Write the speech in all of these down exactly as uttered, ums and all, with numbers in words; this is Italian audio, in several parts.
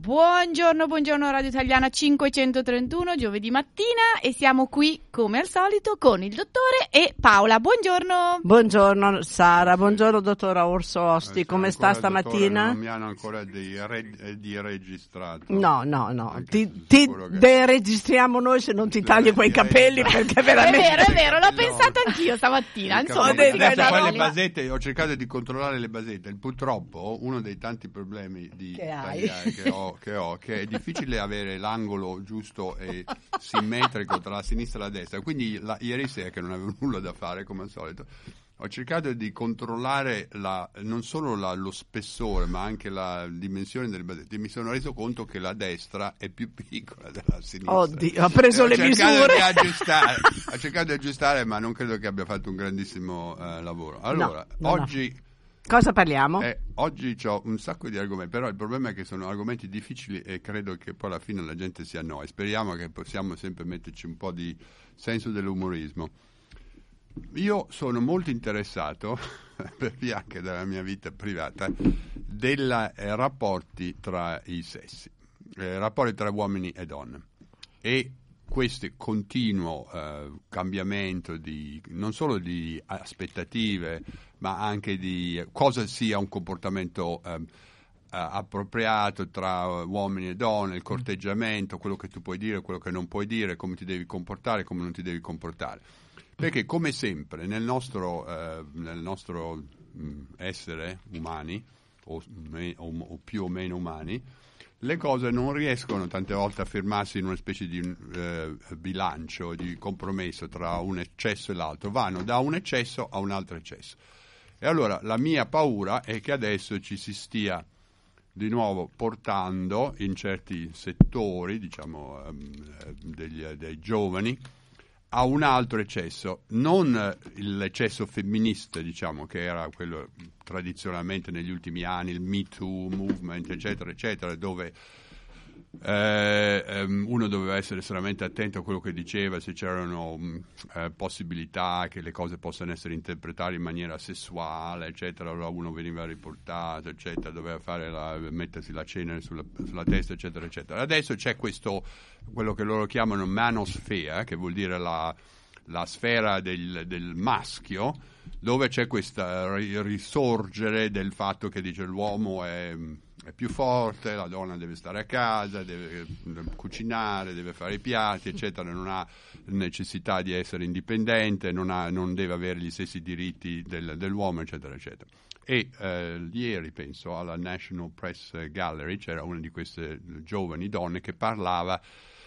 Buongiorno, buongiorno Radio Italiana cinquecentotrentuno, giovedì mattina, e siamo qui come al solito con il dottore e Paola. Buongiorno. Buongiorno Sara, buongiorno dottora Orso Osti, eh, come sta stamattina? Non mi hanno ancora di, re, di registrato. No, no, no, ti, ti che... deregistriamo noi se non ti tagli quei capelli perché veramente... È vero, è vero, l'ho pensato anch'io stamattina. Insomma, ho, le basette, ho cercato di controllare le basette, purtroppo uno dei tanti problemi di che, tagliare, che, ho, che ho, che è difficile avere l'angolo giusto e simmetrico tra la sinistra e la destra, quindi la, ieri sera che non avevo nulla da fare come al solito ho cercato di controllare la, non solo la, lo spessore ma anche la dimensione delle basette. Mi sono reso conto che la destra è più piccola della sinistra. Oddio, ha preso le misure. Di aggiustare, ho cercato di aggiustare, ma non credo che abbia fatto un grandissimo uh, lavoro. Allora, no, no, oggi... No. Cosa parliamo? Eh, oggi ho un sacco di argomenti, però il problema è che sono argomenti difficili e credo che poi alla fine la gente si annoi. Speriamo che possiamo sempre metterci un po' di senso dell'umorismo. Io sono molto interessato, per via anche della mia vita privata, dei eh, rapporti tra i sessi, eh, rapporti tra uomini e donne. E questo continuo eh, cambiamento di non solo di aspettative, ma anche di cosa sia un comportamento eh, appropriato tra uomini e donne, il corteggiamento, quello che tu puoi dire, quello che non puoi dire, come ti devi comportare, come non ti devi comportare. Perché come sempre nel nostro, eh, nel nostro mh, essere umani, o, me, o, o più o meno umani, le cose non riescono tante volte a fermarsi in una specie di eh, bilancio, di compromesso tra un eccesso e l'altro, vanno da un eccesso a un altro eccesso. E allora la mia paura è che adesso ci si stia di nuovo portando in certi settori, diciamo, um, degli, dei giovani, a un altro eccesso, non l'eccesso femminista, diciamo, che era quello tradizionalmente negli ultimi anni, il Me Too movement, eccetera, eccetera, dove eh, uno doveva essere estremamente attento a quello che diceva, se c'erano eh, possibilità che le cose possano essere interpretate in maniera sessuale, eccetera, allora uno veniva riportato, eccetera, doveva fare la, mettersi la cenere sulla, sulla testa, eccetera, eccetera. Adesso c'è questo, quello che loro chiamano manosphere, che vuol dire la, la sfera del, del maschio, dove c'è questo risorgere del fatto che dice l'uomo è... è più forte, la donna deve stare a casa, deve cucinare, deve fare i piatti, eccetera, non ha necessità di essere indipendente, non, ha, non deve avere gli stessi diritti del, dell'uomo, eccetera, eccetera. E eh, ieri, penso, alla National Press Gallery c'era una di queste giovani donne che parlava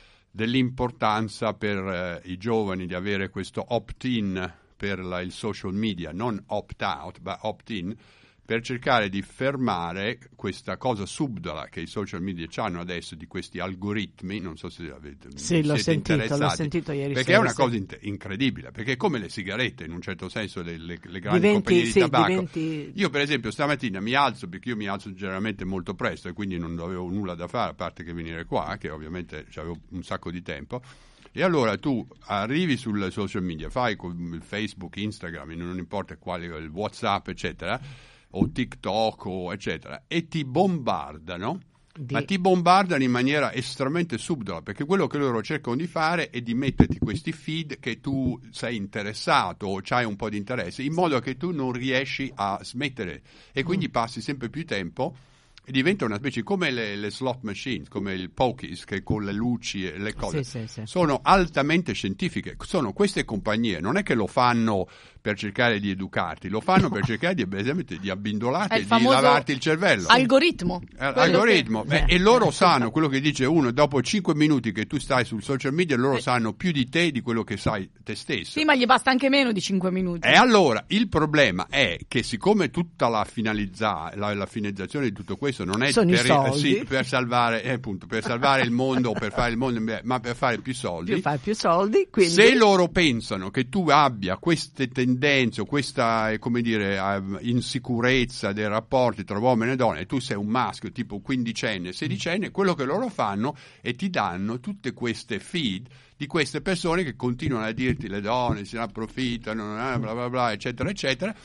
dell'importanza per eh, i giovani di avere questo opt-in per la, il social media, non opt-out, ma opt-in, per cercare di fermare questa cosa subdola che i social media hanno adesso di questi algoritmi, non so se avete sì, l'ho sentito, l'ho sentito ieri perché sera, è una sì. cosa in- incredibile, perché è come le sigarette in un certo senso, le, le, le grandi diventi, compagnie di sì, tabacco. diventi... Io per esempio stamattina mi alzo, perché io mi alzo generalmente molto presto e quindi non avevo nulla da fare a parte che venire qua, che ovviamente avevo un sacco di tempo. E allora tu arrivi sul social media, fai con il Facebook, Instagram, non importa quale, il WhatsApp, eccetera, o TikTok, o eccetera, e ti bombardano, di... ma ti bombardano in maniera estremamente subdola, perché quello che loro cercano di fare è di metterti questi feed che tu sei interessato o c'hai un po' di interesse, in modo che tu non riesci a smettere e quindi mm. passi sempre più tempo e diventa una specie come le, le slot machines, come il pokies, che con le luci e le cose sì, sì, sì. sono altamente scientifiche. Sono queste compagnie, non è che lo fanno per cercare di educarti, lo fanno per cercare di, di abbindolarti e di lavarti il cervello. Algoritmo. Eh, algoritmo. Che... Eh, e loro sanno quello che dice uno, dopo cinque minuti che tu stai sul social media, loro eh. sanno più di te di quello che sai te stesso. Sì, ma gli basta anche meno di cinque minuti. E allora il problema è che siccome tutta la finalizza, la, la finalizzazione di tutto questo non è Sono per, i soldi. Sì, per salvare eh, appunto, per salvare il mondo o per fare il mondo, ma per fare più soldi. Per fare più soldi, quindi... Se loro pensano che tu abbia queste tendenze o questa, come dire, insicurezza dei rapporti tra uomini e donne, e tu sei un maschio tipo quindicenne, sedicenne, quello che loro fanno è ti danno tutte queste feed di queste persone che continuano a dirti le donne si ne approfittano, bla bla bla, eccetera, eccetera.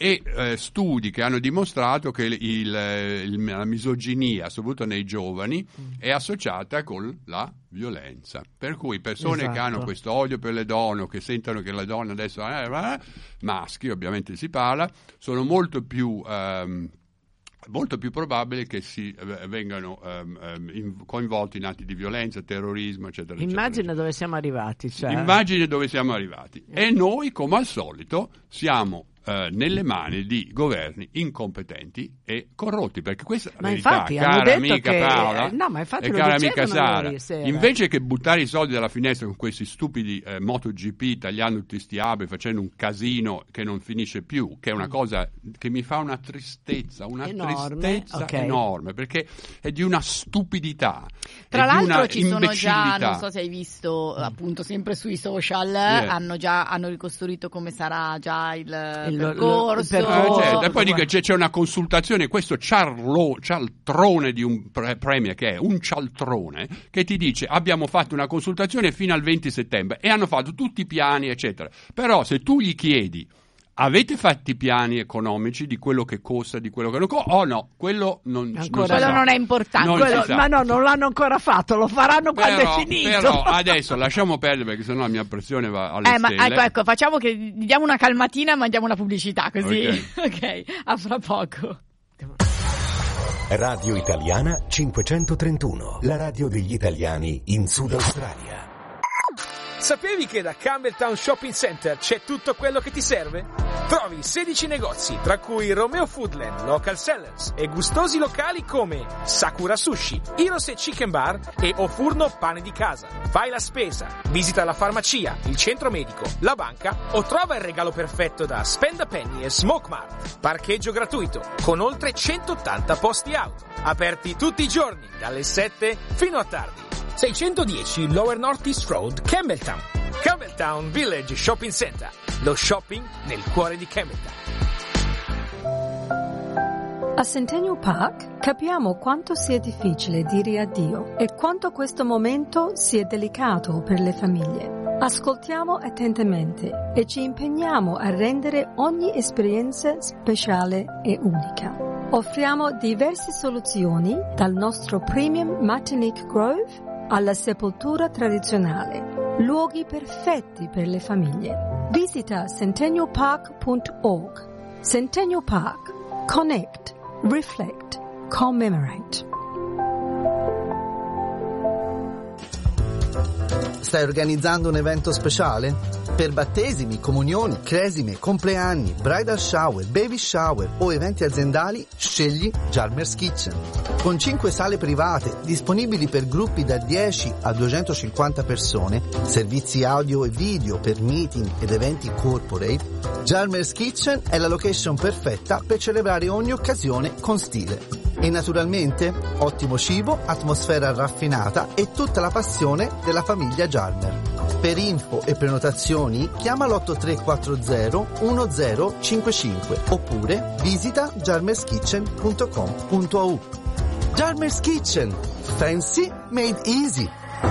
e eh, studi che hanno dimostrato che il, il, il, la misoginia, soprattutto nei giovani, è associata con la violenza. Per cui persone esatto. che hanno questo odio per le donne o che sentono che le donne adesso, eh, maschi ovviamente si parla, sono molto più... Ehm, molto più probabile che si eh, vengano um, in, coinvolti in atti di violenza, terrorismo, eccetera. Immagina eccetera. dove siamo arrivati. Cioè. Immagine dove siamo arrivati. E noi, come al solito, siamo eh, nelle mani di governi incompetenti e corrotti, perché questa è la ma verità, infatti, cara hanno detto amica che... Paola no, ma infatti e lo cara amica dicevano Sara, ieri sera. invece che buttare i soldi dalla finestra con questi stupidi eh, MotoGP, tagliando tutti sti alberi, facendo un casino che non finisce più, che è una cosa che mi fa una tristezza, una enorme, tristezza okay. enorme, perché è di una stupidità. Tra è di l'altro una ci sono già, imbecillità. non so se hai visto, appunto sempre sui social, Yeah. hanno già hanno ricostruito come sarà già il, Il- percorso. il Eh, percorso. certo. E poi dico, c'è, c'è una consultazione, questo ciarlo, cialtrone di un pre- premier che è un cialtrone che ti dice abbiamo fatto una consultazione fino al venti settembre e hanno fatto tutti i piani eccetera, però se tu gli chiedi avete fatto i piani economici di quello che costa, di quello che non costa? Oh no, quello non, Ancora non si Quello sa. non è importante. Non Quello- si sa. ma no, non l'hanno ancora fatto, lo faranno quando Però, è finito. però adesso lasciamo perdere perché sennò la mia pressione va alle Eh, ma stelle. ecco, ecco, facciamo che gli diamo una calmatina e mandiamo la pubblicità, così. Ok. Ok, a fra poco. Radio Italiana cinquecentotrentuno, la radio degli italiani in Sud Australia. Sapevi che da Campbelltown Shopping Center c'è tutto quello che ti serve? Trovi sedici negozi, tra cui Romeo Foodland, Local Sellers e gustosi locali come Sakura Sushi, Hirose Chicken Bar e Ofurno Pane di Casa. Fai la spesa, visita la farmacia, il centro medico, la banca o trova il regalo perfetto da Spend a Penny e Smoke Mart. Parcheggio gratuito, con oltre centottanta posti auto. Aperti tutti i giorni, dalle sette fino a tardi. seicentodieci Lower North East Road, Campbelltown. Campbelltown Village Shopping Center. Lo shopping nel cuore di Campbelltown. A Centennial Park capiamo quanto sia difficile dire addio e quanto questo momento sia delicato per le famiglie. Ascoltiamo attentamente e ci impegniamo a rendere ogni esperienza speciale e unica. Offriamo diverse soluzioni, dal nostro Premium Martinique Grove alla sepoltura tradizionale, luoghi perfetti per le famiglie. Visita centennial park punto org. Centennial Park. Connect, reflect, commemorate. Stai organizzando un evento speciale? Per battesimi, comunioni, cresime, compleanni, bridal shower, baby shower o eventi aziendali, scegli Jarmer's Kitchen. Con cinque sale private disponibili per gruppi da dieci a duecentocinquanta persone, servizi audio e video per meeting ed eventi corporate, Jarmer's Kitchen è la location perfetta per celebrare ogni occasione con stile. E naturalmente ottimo cibo, atmosfera raffinata e tutta la passione della famiglia Jarmer. Per info e prenotazioni chiama l'otto tre quattro zero uno zero cinque cinque oppure visita jarmerskitchen punto com punto a u. Jarmer's Kitchen, fancy made easy.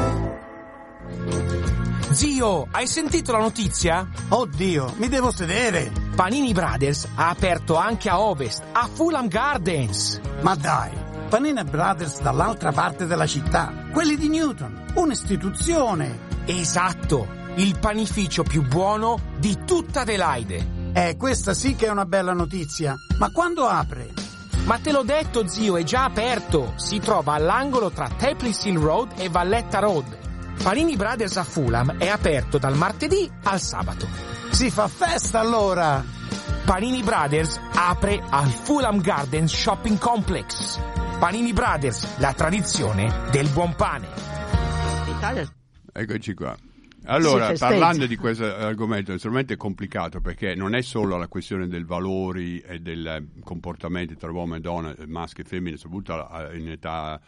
Zio, hai sentito la notizia? Oddio, mi devo sedere. Panini Brothers ha aperto anche a Ovest, a Fulham Gardens. Ma dai, Panini Brothers dall'altra parte della città, quelli di Newton, un'istituzione. Esatto, il panificio più buono di tutta Adelaide. Eh, questa sì che è una bella notizia. Ma quando apre? Ma te l'ho detto, zio, è già aperto. Si trova all'angolo tra Tapley Hill Road e Valletta Road. Panini Brothers a Fulham è aperto dal martedì al sabato. Si fa festa allora! Panini Brothers apre al Fulham Gardens Shopping Complex. Panini Brothers, la tradizione del buon pane. Italia. Eccoci qua. Allora, Si festeggia. parlando di questo argomento, è estremamente complicato perché non è solo la questione dei valori e del comportamento tra uomo e donna, maschio e femmine, soprattutto in età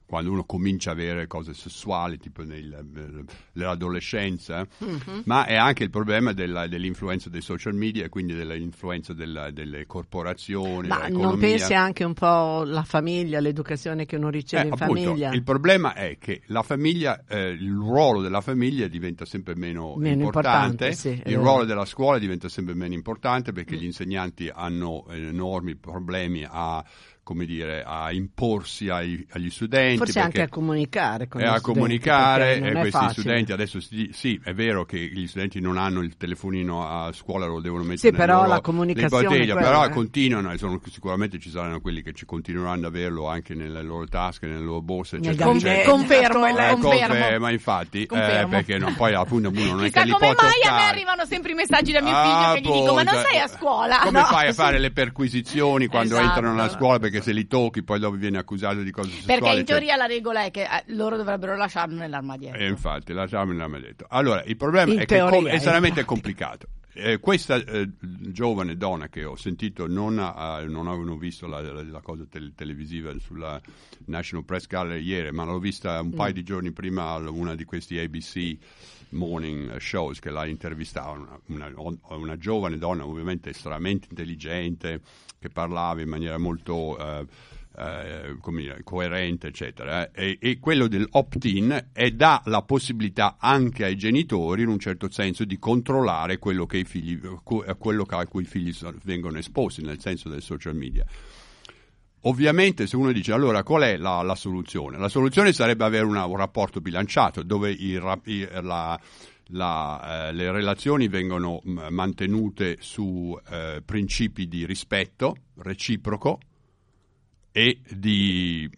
quando uno comincia a avere cose sessuali, tipo nel, nell'adolescenza, mm-hmm. ma è anche il problema della, dell'influenza dei social media e quindi dell'influenza della, delle corporazioni. Ma non pensi anche un po' la famiglia, l'educazione che uno riceve eh, in appunto, famiglia? Il problema è che la famiglia, eh, il ruolo della famiglia diventa sempre meno, meno importante, importante sì, il ruolo della scuola diventa sempre meno importante perché mm. gli insegnanti hanno enormi problemi a come dire, a imporsi ai, agli studenti. Forse anche a comunicare con gli a studenti. A comunicare, e questi facile. studenti adesso sì, sì, è vero che gli studenti non hanno il telefonino a scuola, lo devono mettere sì, nel però loro, la comunicazione bottiglia, quella, però eh. continuano, e sono, sicuramente ci saranno quelli che ci continueranno ad averlo anche nelle loro tasche, nelle loro borse, eccetera, Con, eccetera. Confermo, eh, confermo. confermo. Ma infatti, eh, perché no, poi appunto uno non è che li come può mai toccare. a me arrivano sempre i messaggi da mio ah, figlio che gli dico ma non appunto. sei a scuola? Come no, fai a sì. fare le perquisizioni quando esatto. entrano nella scuola, perché se li tocchi poi dopo viene accusato di cose sessuali. Perché in teoria cioè... la regola è che eh, loro dovrebbero lasciarlo nell'armadietto. E infatti, lasciarlo nell'armadietto. Allora, il problema in è teoria, che com- è estremamente complicato. Eh, questa eh, giovane donna che ho sentito non, ha, non avevo visto la, la, la cosa te- televisiva sulla National Press Gallery ieri, ma l'ho vista un mm. paio di giorni prima a una di questi A B C morning shows che la intervistavano, una, una, una giovane donna ovviamente estremamente intelligente, che parlava in maniera molto eh, eh, come dire, coerente, eccetera, eh. e, e quello dell'opt-in è dà la possibilità anche ai genitori in un certo senso di controllare quello che i figli, quello a cui i figli vengono esposti, nel senso del social media. Ovviamente se uno dice allora qual è la, la soluzione? La soluzione sarebbe avere una, un rapporto bilanciato dove i, i, la, la, eh, le relazioni vengono m- mantenute su eh, principi di rispetto reciproco e di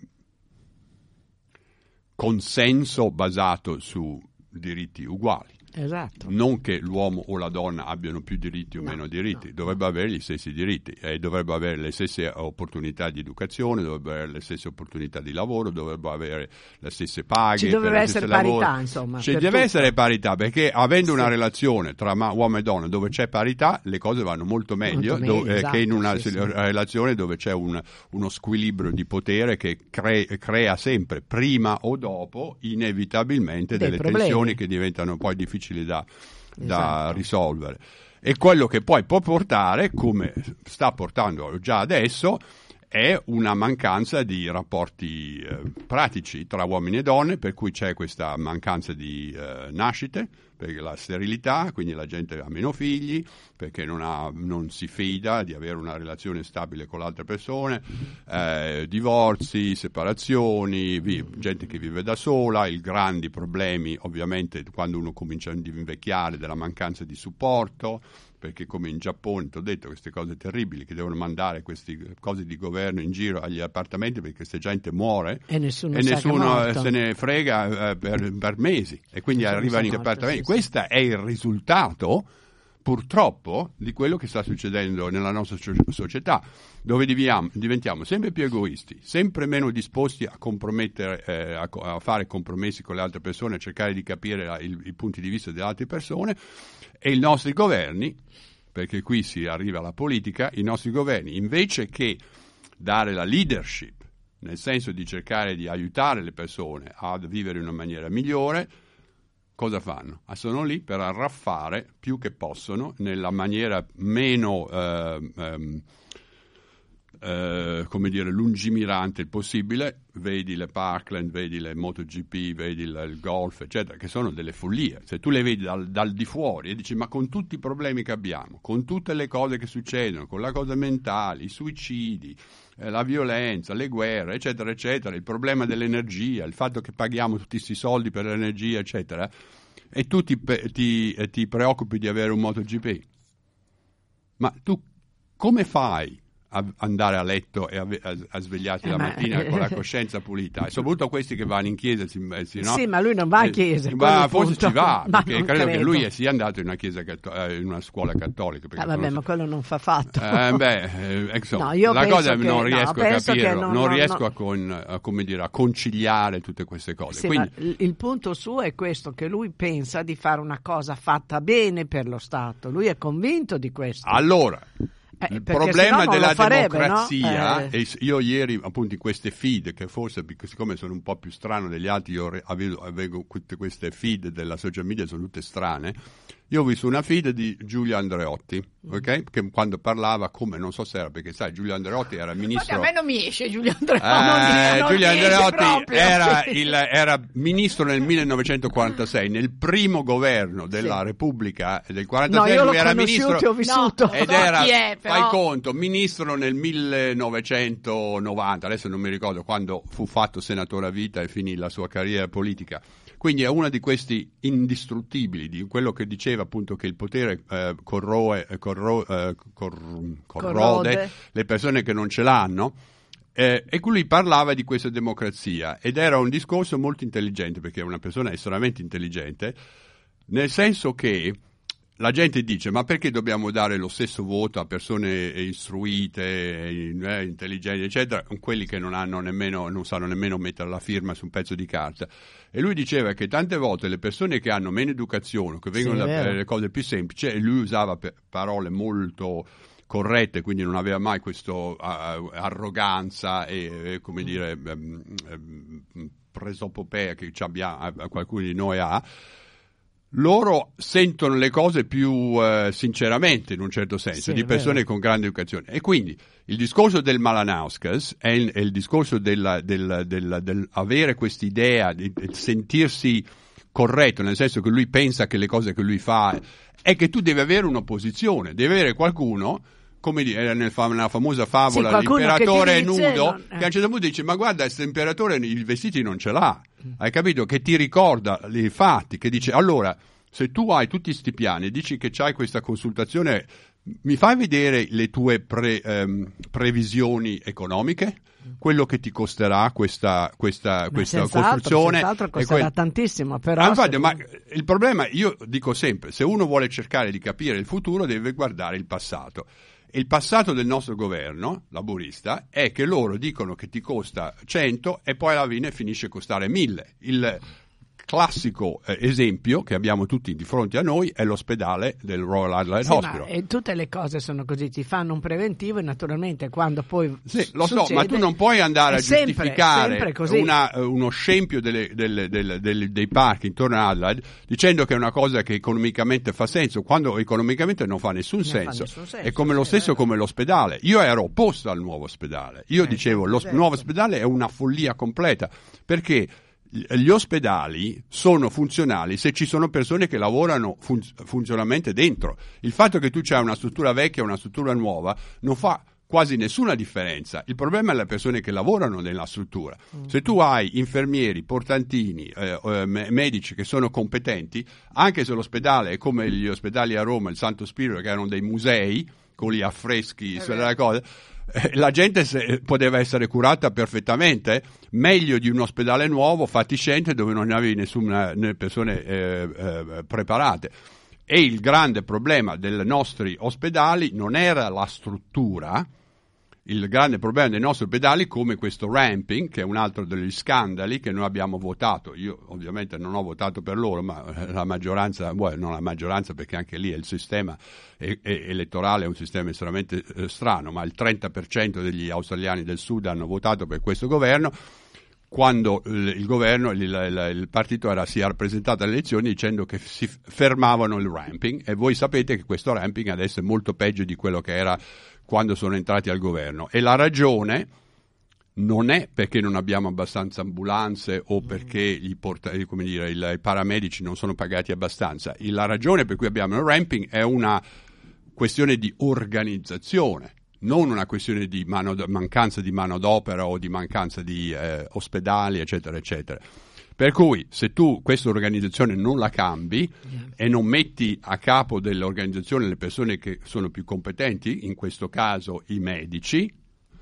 consenso basato su diritti uguali. Esatto. Non che l'uomo o la donna abbiano più diritti o no, meno diritti, no, dovrebbero avere gli stessi diritti e dovrebbero avere le stesse opportunità di educazione, dovrebbero avere le stesse opportunità di lavoro, dovrebbero avere le stesse paghe. Ci dovrebbe essere parità, lavoro. insomma. Ci deve tutto. essere parità, perché avendo sì. una relazione tra ma- uomo e donna dove c'è parità, le cose vanno molto meglio, molto meglio dove, esatto, che in una sì, sì. relazione dove c'è un, uno squilibrio di potere che cre- crea sempre, prima o dopo, inevitabilmente Dei delle problemi. tensioni che diventano poi difficili da da esatto. risolvere, e quello che poi può portare, come sta portando già adesso, è una mancanza di rapporti eh, pratici tra uomini e donne, per cui c'è questa mancanza di eh, nascite, perché la sterilità, quindi la gente ha meno figli, perché non, ha, non si fida di avere una relazione stabile con le altre persone, eh, divorzi, separazioni, vi, gente che vive da sola, i grandi problemi ovviamente quando uno comincia ad invecchiare della mancanza di supporto, perché come in Giappone ti ho detto queste cose terribili che devono mandare queste cose di governo in giro agli appartamenti perché questa gente muore e nessuno, e nessuno se ne frega eh, per, per mesi e quindi nessuno arrivano in appartamenti. Sì, questo sì. è il risultato purtroppo di quello che sta succedendo nella nostra società, dove diviamo, diventiamo sempre più egoisti, sempre meno disposti a compromettere, eh, a, a fare compromessi con le altre persone, a cercare di capire la, il, i punti di vista delle altre persone, e i nostri governi, perché qui si arriva alla politica, i nostri governi invece che dare la leadership, nel senso di cercare di aiutare le persone a vivere in una maniera migliore, cosa fanno? Sono lì per arraffare più che possono nella maniera meno eh, ehm, eh, come dire lungimirante il possibile. Vedi le Parkland, vedi le MotoGP, vedi il, il golf, eccetera, che sono delle follie. Se tu le vedi dal, dal di fuori e dici ma con tutti i problemi che abbiamo, con tutte le cose che succedono, con la cosa mentale, i suicidi, eh, la violenza, le guerre, eccetera, eccetera, il problema dell'energia, il fatto che paghiamo tutti questi soldi per l'energia, eccetera, e tu ti, ti, ti preoccupi di avere un MotoGP. Ma tu come fai a andare a letto e a, a, a svegliarti eh, la mattina ma... con la coscienza pulita, e soprattutto questi che vanno in chiesa, si, si, no? Sì, ma lui non va in chiesa, eh, ma forse punto. ci va, ma perché credo, credo che lui è sia andato in una chiesa catto- in una scuola cattolica. Ah, vabbè, conosco... ma quello non fa fatto. Eh, beh, eh, insomma, no, io la cosa che, non no, riesco a capire, non, non, non riesco non... a, con, a, come dire, a conciliare tutte queste cose. Sì, Quindi... ma il punto suo è questo, che lui pensa di fare una cosa fatta bene per lo Stato, lui è convinto di questo. Allora, Eh, il problema della farebbe, democrazia, no? eh. e io ieri appunto in queste feed, che forse siccome sono un po' più strano degli altri, io avevo, avevo tutte queste feed della social media, sono tutte strane. Io ho visto una feed di Giulio Andreotti, ok? Che quando parlava, come non so se era, perché sai, Giulio Andreotti era ministro. A me non mi esce Giulio Andreotti. Eh, non Giulio Andreotti era, sì. il, era ministro nel millenovecentoquarantasei, nel primo governo della sì. Repubblica del quarantasei. No, io lui l'ho era conosciuto ministro, e ho vissuto. No, ed so era, chi è, però. fai conto, ministro nel millenovecentonovanta, adesso non mi ricordo quando fu fatto senatore a vita e finì la sua carriera politica. Quindi è uno di questi indistruttibili, di quello che diceva appunto che il potere eh, corroe, corro, eh, cor, corrode, corrode le persone che non ce l'hanno, eh, e lui parlava di questa democrazia ed era un discorso molto intelligente, perché è una persona estremamente intelligente, nel senso che la gente dice: ma perché dobbiamo dare lo stesso voto a persone istruite, eh, intelligenti, eccetera, con quelli che non hanno nemmeno, non sanno nemmeno mettere la firma su un pezzo di carta? E lui diceva che tante volte le persone che hanno meno educazione, che vengono sì, da le cose più semplici, e lui usava pe- parole molto corrette, quindi non aveva mai questa uh, arroganza e, e come dire um, um, presopopea che abbiamo, qualcuno di noi ha. Loro sentono le cose più uh, sinceramente, in un certo senso, sì, di persone vero. con grande educazione. E quindi il discorso del Malanauskas è il, è il discorso del, del, del, del avere quest'idea di sentirsi corretto, nel senso che lui pensa che le cose che lui fa è che tu devi avere un'opposizione, devi avere qualcuno, come dire, nel, nella famosa favola, sì, l'imperatore che nudo, dice, non, eh. che a un certo punto dice: ma guarda, questo imperatore i vestiti non ce l'ha, hai capito? Che ti ricorda i fatti, che dice: allora, se tu hai tutti sti piani e dici che c'hai questa consultazione, mi fai vedere le tue pre, ehm, previsioni economiche? Quello che ti costerà questa, questa, questa costruzione. Senz'altro costerà que- tantissimo, però. Ah, infatti, se... ma il problema, io dico sempre, se uno vuole cercare di capire il futuro deve guardare il passato. Il passato del nostro governo laburista è che loro dicono che ti costa cento e poi alla fine finisce a costare mille. Il classico eh, esempio che abbiamo tutti di fronte a noi è l'ospedale del Royal Adelaide sì, Hospital. Ma, e tutte le cose sono così, ti fanno un preventivo e naturalmente quando poi sì, lo succede, so, ma tu non puoi andare a sempre, giustificare sempre una, uno scempio delle, delle, delle, delle, dei parchi intorno a Adelaide dicendo che è una cosa che economicamente fa senso, quando economicamente non fa nessun, senso. Fa nessun senso. È come lo stesso come l'ospedale. Io ero opposto al nuovo ospedale. Io eh, dicevo lo certo. nuovo ospedale è una follia completa, perché gli ospedali sono funzionali se ci sono persone che lavorano fun- funzionalmente dentro. Il fatto che tu c'hai una struttura vecchia o una struttura nuova non fa quasi nessuna differenza. Il problema è le persone che lavorano nella struttura. Mm. Se tu hai infermieri, portantini, eh, eh, medici che sono competenti, anche se l'ospedale è come gli ospedali a Roma, il Santo Spirito, che erano dei musei con gli affreschi sulle cose, la gente se, poteva essere curata perfettamente, meglio di un ospedale nuovo, fatiscente, dove non avevi nessuna né persone eh, eh, preparate. E il grande problema dei nostri ospedali non era la struttura, il grande problema dei nostri ospedali, come questo ramping, che è un altro degli scandali che noi abbiamo votato. Io ovviamente non ho votato per loro, ma la maggioranza, well, non la maggioranza, perché anche lì è il sistema è, è elettorale è un sistema estremamente eh, strano, ma il trenta per cento degli australiani del sud hanno votato per questo governo, quando il, il governo, il, il, il partito era, si era presentato alle elezioni dicendo che si fermavano il ramping, e voi sapete che questo ramping adesso è molto peggio di quello che era quando sono entrati al governo. E la ragione non è perché non abbiamo abbastanza ambulanze o perché i, porta, come dire, il, i paramedici non sono pagati abbastanza. La ragione per cui abbiamo il ramping è una questione di organizzazione, non una questione di mano, mancanza di manodopera o di mancanza di eh, ospedali, eccetera, eccetera. Per cui se tu questa organizzazione non la cambi yeah. e non metti a capo dell'organizzazione le persone che sono più competenti, in questo caso i medici,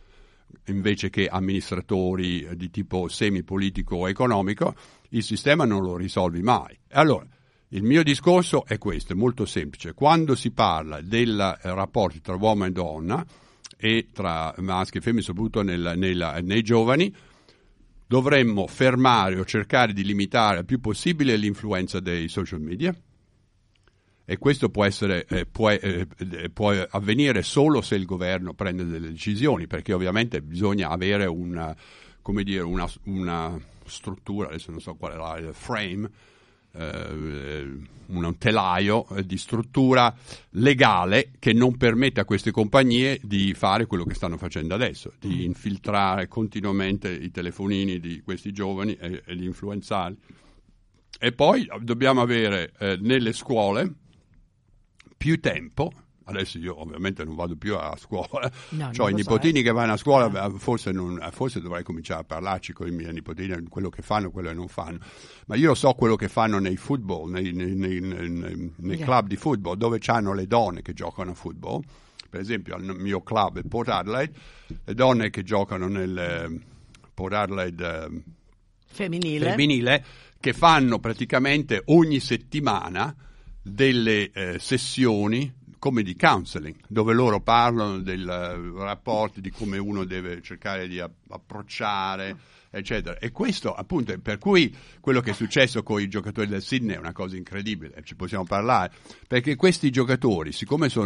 invece che amministratori di tipo semipolitico o economico, il sistema non lo risolvi mai. Allora, il mio discorso è questo, è molto semplice. Quando si parla dei rapporti tra uomo e donna e tra maschi e femmine, soprattutto nel, nel, nei giovani, dovremmo fermare o cercare di limitare il più possibile l'influenza dei social media e questo può essere eh, può, eh, può avvenire solo se il governo prende delle decisioni, perché ovviamente bisogna avere una, come dire, una, una struttura, adesso non so qual è la, il frame, eh, un telaio eh, di struttura legale che non permette a queste compagnie di fare quello che stanno facendo adesso, di infiltrare continuamente i telefonini di questi giovani e, e di influenzarli. E poi dobbiamo avere eh, nelle scuole più tempo. Adesso io ovviamente non vado più a scuola, no, ho i nipotini so, eh. che vanno a scuola, no. forse, non, forse dovrei cominciare a parlarci con i miei nipotini, quello che fanno, quello che non fanno, ma io so quello che fanno nei football, nei, nei, nei, nei, nei yeah. club di football, dove c'hanno le donne che giocano a football, per esempio al mio club, il Port Adelaide, le donne che giocano nel Port Adelaide eh, femminile. femminile, che fanno praticamente ogni settimana delle eh, sessioni come di counseling, dove loro parlano dei uh, rapporti, di come uno deve cercare di app- approcciare, eccetera. E questo appunto è per cui quello che è successo con i giocatori del Sydney è una cosa incredibile, ci possiamo parlare, perché questi giocatori, siccome sono